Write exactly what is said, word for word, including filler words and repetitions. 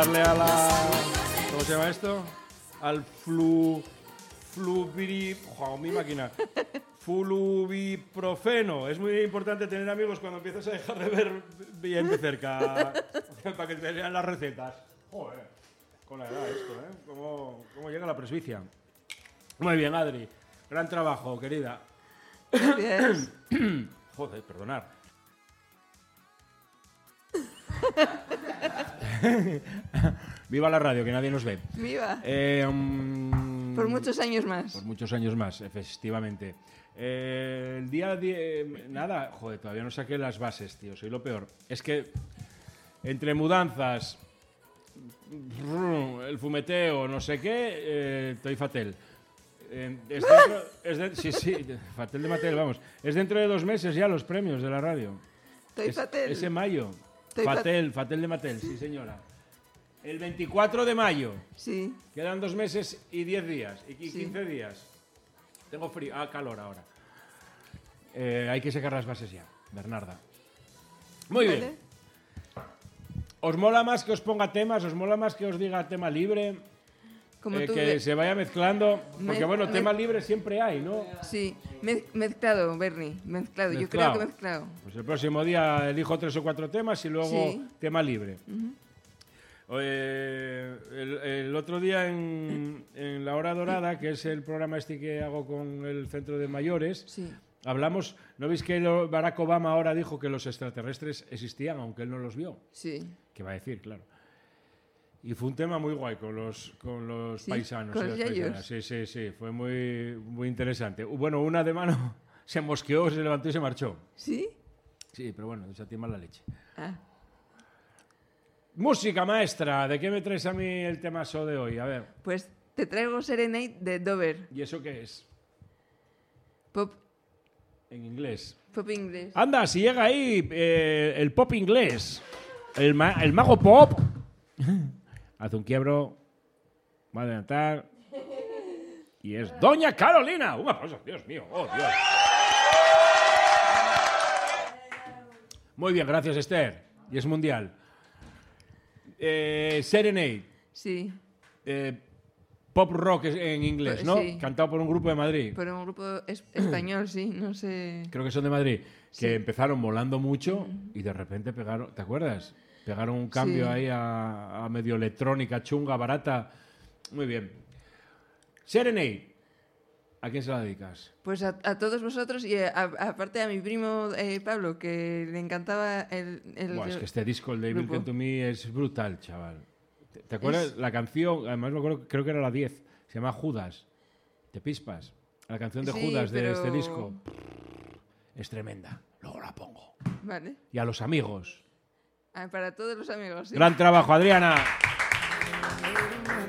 darle a la... ¿Cómo se llama esto? Al flu... Fluviri... ¡Joder, mi máquina! Fluviprofeno. Es muy importante tener amigos cuando empiezas a dejar de ver bien de cerca para que te vean las recetas. Joder, con la edad esto, ¿eh? ¿Cómo, cómo llega la presbicia? Muy bien, Adri. Gran trabajo, querida. Gracias. Joder, perdonar. Viva la radio, que nadie nos ve. Viva. Eh, um, por muchos años más. Por muchos años más, efectivamente. Eh, el día... Die, nada, joder, todavía no saqué las bases, tío. Soy lo peor. Es que entre mudanzas, el fumeteo, no sé qué, eh, estoy fatal. Eh, es dentro, es de, sí, sí, fatal de Mattel, vamos. Es dentro de dos meses ya los premios de la radio. Estoy es, fatal. Es en mayo. Estoy Fatel, Fatel de Mattel, sí señora. El veinticuatro de mayo. Sí. Quedan dos meses y diez días. Y quince sí. días. Tengo frío. Ah, calor ahora. Eh, hay que sacar las bases ya, Bernarda. Muy vale. bien. ¿Os mola más que os ponga temas? ¿Os mola más que os diga tema libre? Como Eh, tú que ves. se vaya mezclando. Porque Me- bueno, me- tema libre siempre hay, ¿no? Sí, Mez- mezclado, Bernie, mezclado. Yo Mezclado. creo que mezclado. Pues el próximo día elijo tres o cuatro temas y luego Sí. tema libre. Eh, el, el otro día en, en La Hora Dorada, que es el programa este que hago con el Centro de Mayores, Sí. hablamos, ¿no veis que lo- Barack Obama ahora dijo que los extraterrestres existían, aunque él no los vio? Sí. ¿Qué va a decir? Claro. Y fue un tema muy guay con los, con los Sí, paisanos. con y los las yayos. paisanas. Sí, sí, sí, fue muy, muy interesante. Bueno, una de mano se mosqueó, se levantó y se marchó. ¿Sí? Sí, pero bueno, esa tiene mala leche. Ah. Música, maestra, ¿de qué me traes a mí el temazo de hoy? A ver, Pues te traigo Serenade de Dover. ¿y eso qué es? Pop, En inglés. pop inglés. Anda, si llega ahí eh, el pop inglés, el, ma- el mago pop, hace un quiebro, va a adelantar, y es Doña Carolina. Un aplauso, Dios mío, oh Dios. Muy bien, gracias Esther, y es mundial. Eh, Serenade, Sí. eh, pop rock es- en inglés, Pues ¿no? sí. Cantado por un grupo de Madrid. Por un grupo es- español, sí, no sé. Creo que son de Madrid, que Sí. empezaron molando mucho y de repente pegaron, ¿te acuerdas? Pegaron un cambio Sí. ahí a, a medio electrónica, chunga, barata. Muy bien. Serenade, ¿a quién se la dedicas? Pues a, a todos vosotros y a- a- aparte a mi primo eh, Pablo, que le encantaba el... el- Buah, es que este disco, el de Evil grupo. Can to Me, es brutal, chaval. ¿Te, te acuerdas? Es- La canción, además me acuerdo, creo que era la diez, se llama Judas, de Pispas. La canción de Sí, Judas de pero- este disco es tremenda. Luego la pongo. Vale. Y a los amigos. Ah, para todos los amigos. ¿sí? Gran trabajo, Adriana.